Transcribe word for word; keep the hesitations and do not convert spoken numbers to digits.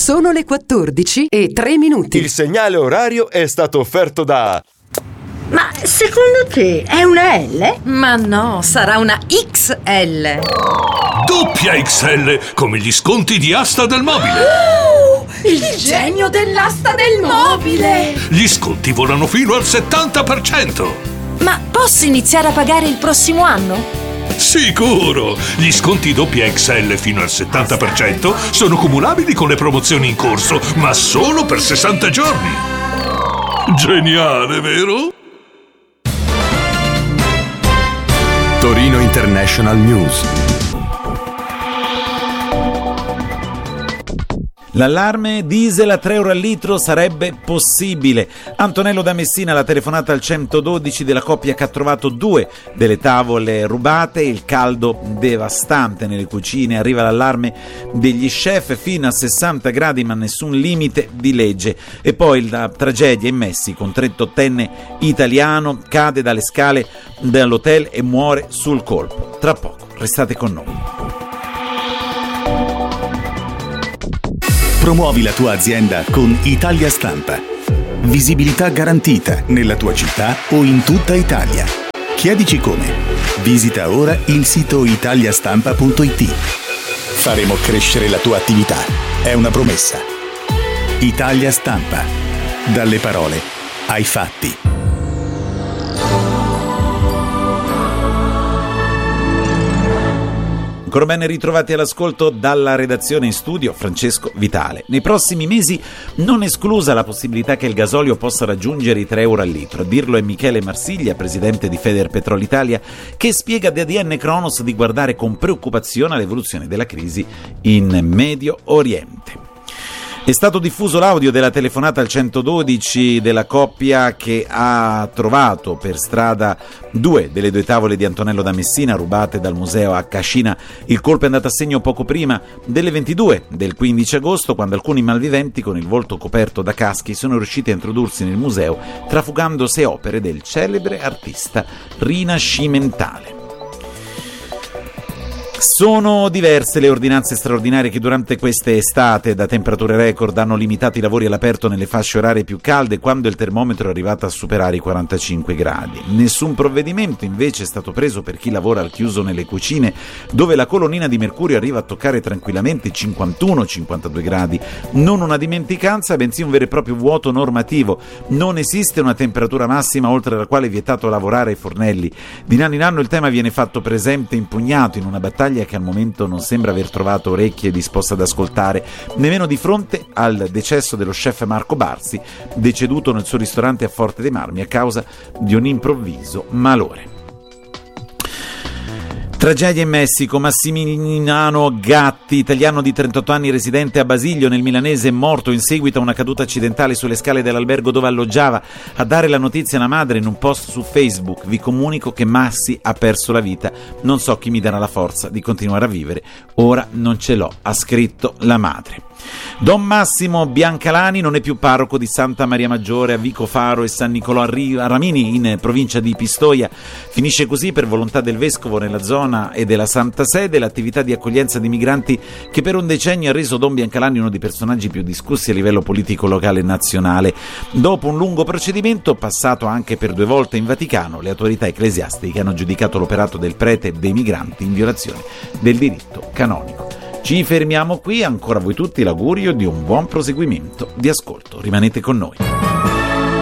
Sono le quattordici e tre minuti. Il segnale orario è stato offerto da... Ma secondo te è una L? Ma no, sarà una X L. Doppia X L, come gli sconti di Asta del Mobile. Oh, il, il genio dell'asta del mobile. Gli sconti volano fino al settanta per cento. Ma posso iniziare a pagare il prossimo anno? Sicuro! Gli sconti doppia X L fino al settanta per cento sono cumulabili con le promozioni in corso, ma solo per sessanta giorni. Geniale, vero? Torino International News. L'allarme diesel a tre euro al litro sarebbe possibile. Antonello da Messina, la telefonata al centododici della coppia che ha trovato due delle tavole rubate, il caldo devastante nelle cucine, arriva l'allarme degli chef fino a sessanta gradi ma nessun limite di legge. E poi la tragedia in Messico, un trentottenne italiano cade dalle scale dell'hotel e muore sul colpo. Tra poco, restate con noi. Promuovi la tua azienda con Italia Stampa. Visibilità garantita nella tua città o in tutta Italia. Chiedici come. Visita ora il sito italiastampa punto it. Faremo crescere la tua attività. È una promessa. Italia Stampa. Dalle parole ai fatti. Ancora bene ritrovati all'ascolto dalla redazione in studio Francesco Vitale. Nei prossimi mesi non esclusa la possibilità che il gasolio possa raggiungere i tre euro al litro. A dirlo è Michele Marsiglia, presidente di Federpetrolitalia, che spiega ad A D N Cronos di guardare con preoccupazione all'evoluzione della crisi in Medio Oriente. È stato diffuso l'audio della telefonata al centododici della coppia che ha trovato per strada due delle due tavole di Antonello da Messina rubate dal museo a Cascina. Il colpo è andato a segno poco prima delle ventidue del quindici agosto, quando alcuni malviventi con il volto coperto da caschi sono riusciti a introdursi nel museo trafugando sei opere del celebre artista rinascimentale. Sono diverse le ordinanze straordinarie che durante queste estate da temperature record hanno limitato i lavori all'aperto nelle fasce orarie più calde quando il termometro è arrivato a superare i quarantacinque gradi. Nessun provvedimento invece è stato preso per chi lavora al chiuso nelle cucine, dove la colonnina di mercurio arriva a toccare tranquillamente i cinquantuno cinquantadue gradi. Non una dimenticanza, bensì un vero e proprio vuoto normativo. Non esiste una temperatura massima oltre la quale è vietato lavorare ai fornelli. Di anno in anno il tema viene fatto presente e impugnato in una battaglia che al momento non sembra aver trovato orecchie disposte ad ascoltare, nemmeno di fronte al decesso dello chef Marco Barsi, deceduto nel suo ristorante a Forte dei Marmi a causa di un improvviso malore. Tragedia in Messico. Massimiliano Gatti, italiano di trentotto anni residente a Basilio nel milanese, è morto in seguito a una caduta accidentale sulle scale dell'albergo dove alloggiava. A dare la notizia la madre in un post su Facebook: vi comunico che Massi ha perso la vita, non so chi mi darà la forza di continuare a vivere, ora non ce l'ho, ha scritto la madre. Don Massimo Biancalani non è più parroco di Santa Maria Maggiore a Vico Faro e San Nicolò a Ramini in provincia di Pistoia. Finisce così, per volontà del vescovo nella zona e della Santa Sede, l'attività di accoglienza di migranti che per un decennio ha reso Don Biancalani uno dei personaggi più discussi a livello politico locale e nazionale. Dopo un lungo procedimento, passato anche per due volte in Vaticano, le autorità ecclesiastiche hanno giudicato l'operato del prete dei migranti in violazione del diritto canonico. Ci fermiamo qui, ancora a voi tutti l'augurio di un buon proseguimento di ascolto. Rimanete con noi.